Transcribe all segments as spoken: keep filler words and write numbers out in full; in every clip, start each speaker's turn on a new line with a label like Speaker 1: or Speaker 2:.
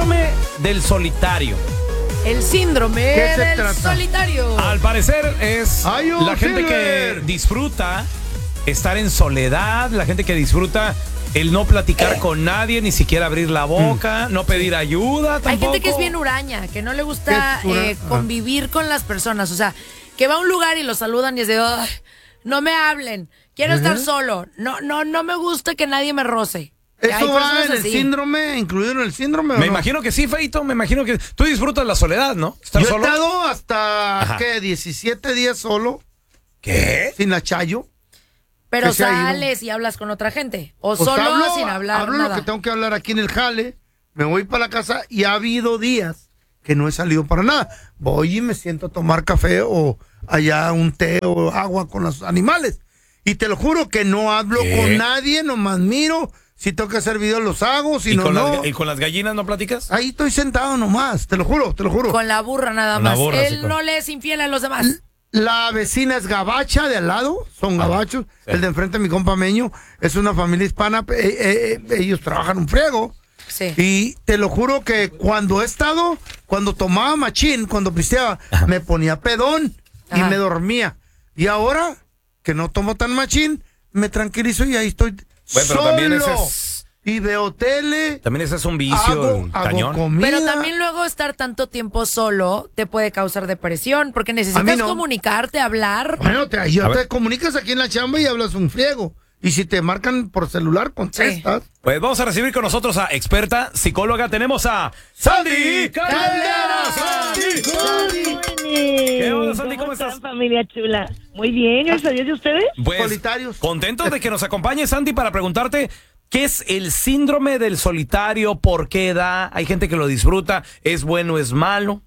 Speaker 1: síndrome del solitario.
Speaker 2: El síndrome del trata? solitario.
Speaker 1: Al parecer es Ay, oh, la gente Silver. que disfruta estar en soledad, la gente que disfruta el no platicar con nadie, ni siquiera abrir la boca, mm. no pedir ayuda tampoco.
Speaker 2: Hay gente que es bien huraña, que no le gusta eh, convivir con las personas. O sea, que va a un lugar y lo saludan y es de, oh, no me hablen, quiero ¿Eh? estar solo, no, no, no me gusta que nadie me roce.
Speaker 3: ¿Eso va en el así. síndrome, incluido en el síndrome?
Speaker 1: Me
Speaker 3: no?
Speaker 1: imagino que sí, Feito, me imagino que tú disfrutas la soledad, ¿no?
Speaker 3: ¿Estar Yo solo? he estado hasta, Ajá. ¿qué? diecisiete días solo.
Speaker 1: ¿Qué?
Speaker 3: Sin achayo.
Speaker 2: Pero sales y hablas con otra gente. O pues solo hablo, sin hablar
Speaker 3: hablo
Speaker 2: nada.
Speaker 3: Hablo lo que tengo que hablar aquí en el jale, me voy para la casa y ha habido días que no he salido para nada. Voy y me siento a tomar café o allá un té o agua con los animales. Y te lo juro que no hablo ¿Qué? con nadie, nomás miro. Si tengo que hacer videos los hago, si
Speaker 1: ¿Y
Speaker 3: no,
Speaker 1: con
Speaker 3: no.
Speaker 1: Las, ¿Y con las gallinas no platicas?
Speaker 3: Ahí estoy sentado nomás, te lo juro, te lo juro.
Speaker 2: Con la burra nada más. Burra, Él sí, con... no le es infiel a los demás.
Speaker 3: La vecina es gabacha de al lado, son gabachos. Ah, sí. El de enfrente, mi compa Meño, es una familia hispana. Eh, eh, eh, ellos trabajan un friego.
Speaker 2: Sí.
Speaker 3: Y te lo juro que cuando he estado, cuando tomaba machín, cuando pisteaba, Ajá. me ponía pedón y Ajá. me dormía. Y ahora que no tomo tan machín, me tranquilizo y ahí estoy bueno, pero solo. También ese es... Y veo tele.
Speaker 1: También ese es un vicio
Speaker 3: hago,
Speaker 1: cañón.
Speaker 3: Hago comida.
Speaker 2: Pero también luego estar tanto tiempo solo te puede causar depresión porque necesitas no. comunicarte, hablar.
Speaker 3: Bueno, te, yo te comunicas aquí en la chamba y hablas un friego. Y si te marcan por celular, contestas. Sí.
Speaker 1: Pues vamos a recibir con nosotros a experta psicóloga. Tenemos a Sandy Caldera.
Speaker 4: ¡Sandy! ¡Sandy! ¿Qué onda, Sandy? ¿Cómo, ¿Cómo estás? Familia chula. Muy bien, gracias a Dios. ¿Y ustedes?
Speaker 1: Pues, solitarios. Contentos de que nos acompañe, Sandy, para preguntarte ¿qué es el síndrome del solitario? ¿Por qué da? Hay gente que lo disfruta. ¿Es bueno, es malo?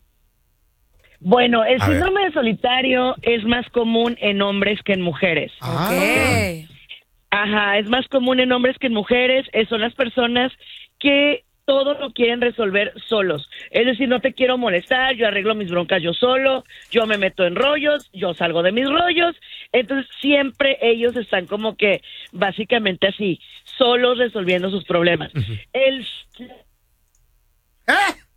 Speaker 4: Bueno, el a síndrome ver. del solitario es más común en hombres que en mujeres.
Speaker 2: Ah, okay.
Speaker 4: Ajá, es más común en hombres que en mujeres. Son las personas que todo lo quieren resolver solos. Es decir, no te quiero molestar, yo arreglo mis broncas yo solo, yo me meto en rollos, yo salgo de mis rollos. Entonces siempre ellos están como que básicamente así, solos resolviendo sus problemas. Uh-huh. El...
Speaker 1: ¿Eh?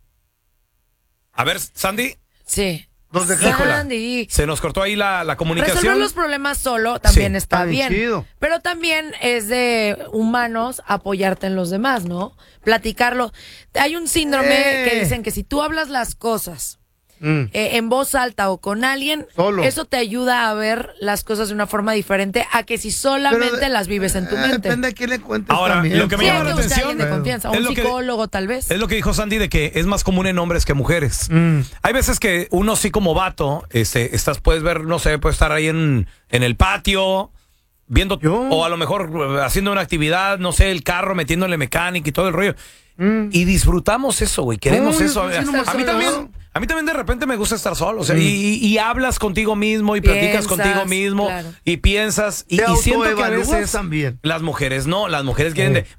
Speaker 1: A ver, Sandy.
Speaker 2: Sí.
Speaker 1: Nos Sandy. Se nos cortó ahí la, la comunicación.
Speaker 2: Resolver los problemas solo también sí, está bien.
Speaker 3: Chido.
Speaker 2: Pero también es de humanos apoyarte en los demás, ¿no? Platicarlo. Hay un síndrome eh. que dicen que si tú hablas las cosas mm. eh, en voz alta o con alguien, Solo. eso te ayuda a ver las cosas de una forma diferente a que si solamente de, las vives en tu mente.
Speaker 3: Depende de quién le cuentes.
Speaker 1: Ahora,
Speaker 3: también.
Speaker 1: lo que me
Speaker 2: sí,
Speaker 1: llama la atención
Speaker 2: de confianza, un psicólogo
Speaker 1: que,
Speaker 2: tal vez.
Speaker 1: Es lo que dijo Sandy de que es más común en hombres que mujeres. Mm. Hay veces que uno sí como vato, este, estás, puedes ver, no sé, puedes estar ahí en, en el patio viendo, ¿Yo? o a lo mejor haciendo una actividad, no sé, el carro, metiéndole mecánica y todo el rollo. Mm. Y disfrutamos eso, güey, queremos Uy, eso. A, a mí también, a mí también de repente me gusta estar solo, o sea, mm. y, y hablas contigo mismo y piensas, platicas contigo mismo claro. y piensas y, y siento que a veces también. Las mujeres no, las mujeres quieren de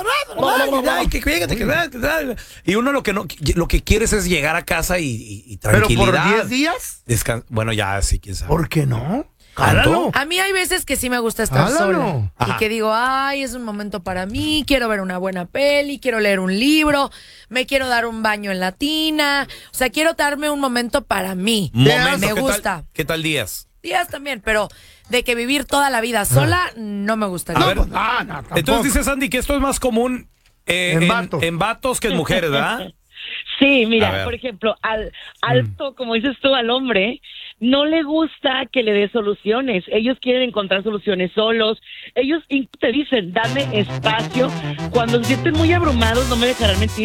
Speaker 1: y uno lo que no lo que quieres es llegar a casa y, y, y tranquilidad.
Speaker 3: Pero por diez días?
Speaker 1: Descan- bueno, ya sí, quién sabe.
Speaker 3: ¿Por qué no?
Speaker 1: ¿Cálalo?
Speaker 2: A mí hay veces que sí me gusta estar
Speaker 3: Hálalo.
Speaker 2: sola.
Speaker 1: Ajá.
Speaker 2: Y que digo, ay, es un momento para mí, quiero ver una buena peli, quiero leer un libro, me quiero dar un baño en la tina. O sea, quiero darme un momento para mí.
Speaker 1: Momento,
Speaker 2: me
Speaker 1: ¿qué
Speaker 2: gusta.
Speaker 1: Tal, ¿Qué tal días?
Speaker 2: Días también, pero de que vivir toda la vida sola, ah. no me gustaría.
Speaker 1: A ver,
Speaker 3: no, ah, no,
Speaker 1: entonces dice Sandy que esto es más común eh, en, en, vatos. en vatos que en mujeres, ¿verdad?
Speaker 4: Sí, mira, por ejemplo, al alto, mm. como dices tú, al hombre, no le gusta que le dé soluciones. Ellos quieren encontrar soluciones solos. Ellos te dicen, dame espacio. Cuando se sienten muy abrumados, no me dejarán mentir,